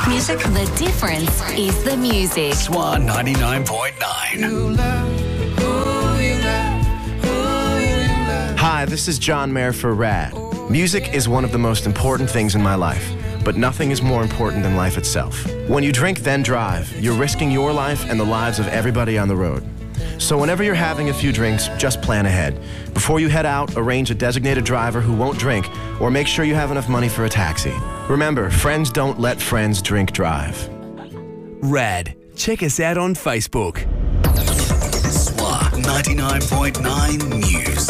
Music. The difference is the music. Swan 99.9. Hi, this is John Mayer for RAD. Music is one of the most important things in my life, but nothing is more important than life itself. When you drink, then drive, you're risking your life and the lives of everybody on the road. So whenever you're having a few drinks, just plan ahead. Before you head out, arrange a designated driver who won't drink, or make sure you have enough money for a taxi. Remember, friends don't let friends drink drive. RAD. Check us out on Facebook. Swan 99.9 News.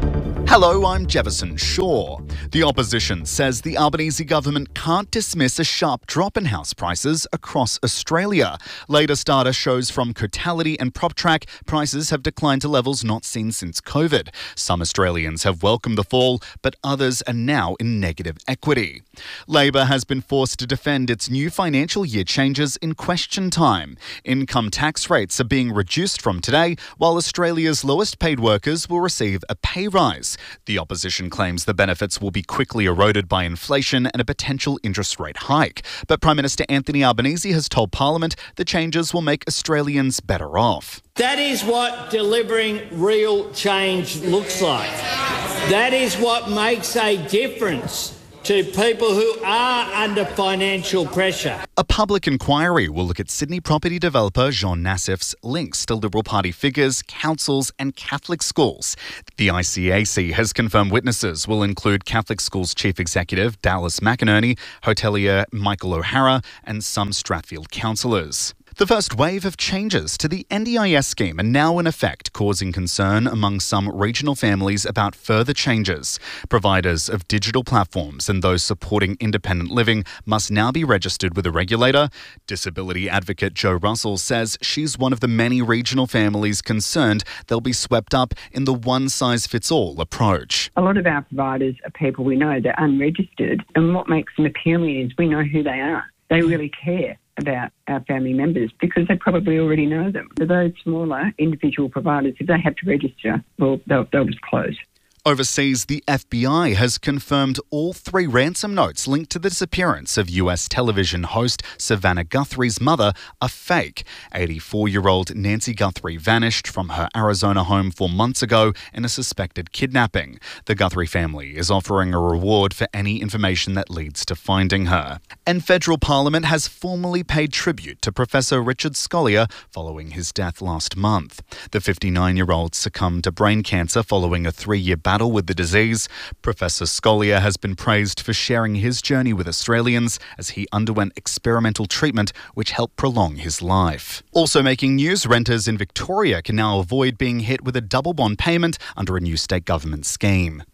Hello, I'm Jefferson Shaw. The opposition says the Albanese government can't dismiss a sharp drop in house prices across Australia. Latest data shows from Cotality and PropTrack prices have declined to levels not seen since COVID. Some Australians have welcomed the fall, but others are now in negative equity. Labor has been forced to defend its new financial year changes in question time. Income tax rates are being reduced from today, while Australia's lowest paid workers will receive a pay rise. The opposition claims the benefits will be quickly eroded by inflation and a potential interest rate hike. But Prime Minister Anthony Albanese has told Parliament the changes will make Australians better off. That is what delivering real change looks like. That is what makes a difference to people who are under financial pressure. A public inquiry will look at Sydney property developer Jean Nassif's links to Liberal Party figures, councils and Catholic schools. The ICAC has confirmed witnesses will include Catholic Schools Chief Executive Dallas McInerney, hotelier Michael O'Hara and some Strathfield councillors. The first wave of changes to the NDIS scheme are now in effect, causing concern among some regional families about further changes. Providers of digital platforms and those supporting independent living must now be registered with a regulator. Disability advocate Jo Russell says she's one of the many regional families concerned they'll be swept up in the one-size-fits-all approach. A lot of our providers are people we know, they're unregistered, and what makes them appealing is we know who they are. They really care about our family members because they probably already know them. For those smaller individual providers, if they have to register, well, they'll just close. Overseas, the FBI has confirmed all 3 ransom notes linked to the disappearance of US television host Savannah Guthrie's mother are fake. 84-year-old Nancy Guthrie vanished from her Arizona home 4 months ago in a suspected kidnapping. The Guthrie family is offering a reward for any information that leads to finding her. And federal parliament has formally paid tribute to Professor Richard Scolyer following his death last month. The 59-year-old succumbed to brain cancer following a 3-year battle with the disease. Professor Scolyer has been praised for sharing his journey with Australians as he underwent experimental treatment which helped prolong his life. Also making news, renters in Victoria can now avoid being hit with a double bond payment under a new state government scheme.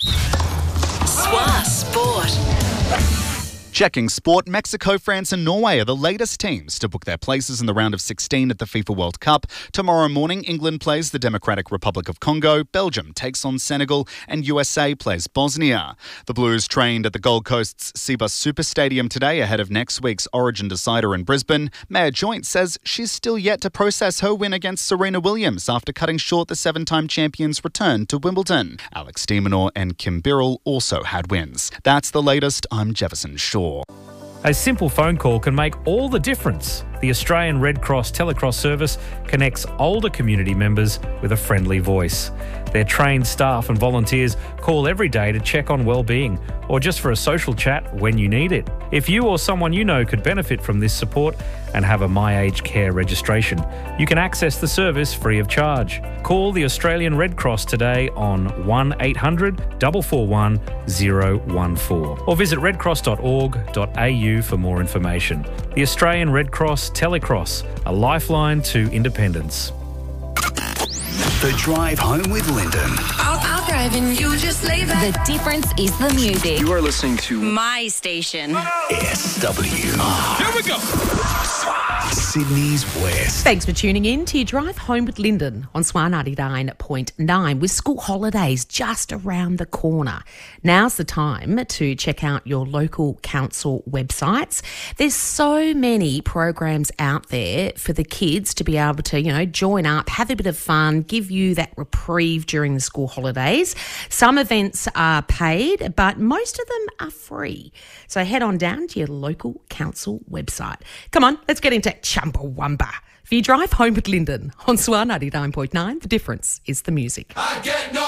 Swan Sport. Checking sport, Mexico, France and Norway are the latest teams to book their places in the round of 16 at the FIFA World Cup. Tomorrow morning, England plays the Democratic Republic of Congo, Belgium takes on Senegal and USA plays Bosnia. The Blues trained at the Gold Coast's Cbus Super Stadium today ahead of next week's Origin decider in Brisbane. Maya Joint says she's still yet to process her win against Serena Williams after cutting short the 7-time champion's return to Wimbledon. Alex de Minaur and Kim Birrell also had wins. That's the latest. I'm Jefferson Shaw. A simple phone call can make all the difference. The Australian Red Cross Telecross service connects older community members with a friendly voice. Their trained staff and volunteers call every day to check on well-being or just for a social chat when you need it. If you or someone you know could benefit from this support and have a My Aged Care registration, you can access the service free of charge. Call the Australian Red Cross today on 1800 441 014 or visit redcross.org.au for more information. The Australian Red Cross Telecross, a lifeline to independence. The Drive Home with Lyndon. I'll drive and you just lay back. The difference is the music. You are listening to My station. SWR. Here we go. Sydney's West. Thanks for tuning in to your Drive Home with Lyndon on Swan 99.9 with school holidays just around the corner. Now's the time to check out your local council websites. There's so many programs out there for the kids to be able to, join up, have a bit of fun, give give you that reprieve during the school holidays. Some events are paid, but most of them are free. So head on down to your local council website. Come on, let's get into Chumbawamba. For your drive home with Lyndon on SWR 99.9, the difference is the music. I get no